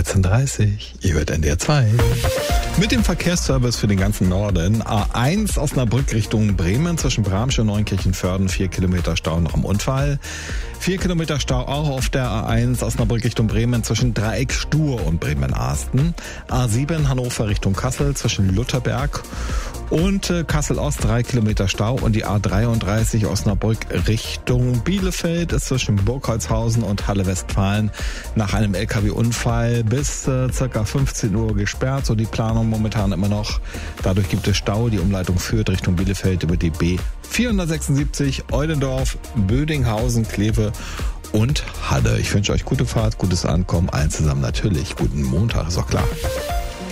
13:30 Uhr. Ihr hört NDR 2. Mit dem Verkehrsservice für den ganzen Norden. A1 Osnabrück Richtung Bremen zwischen Bramsche und Neunkirchen-Vörden. 4 Kilometer Stau nach dem Unfall. 4 Kilometer Stau auch auf der A1 Osnabrück Richtung Bremen zwischen Dreieck Stur und Bremen-Arsten. A7 Hannover Richtung Kassel zwischen Lutherberg und Kassel-Ost 3 Kilometer Stau. Und die A33 Osnabrück Richtung Bielefeld ist zwischen Burgholzhausen und Halle-Westfalen nach einem LKW-Unfall bis circa 15 Uhr gesperrt. So die Planung momentan immer noch. Dadurch gibt es Stau. Die Umleitung führt Richtung Bielefeld über die B476, Eulendorf, Bödinghausen, Kleve und Halle. Ich wünsche euch gute Fahrt, gutes Ankommen, allen zusammen natürlich. Guten Montag, ist auch klar.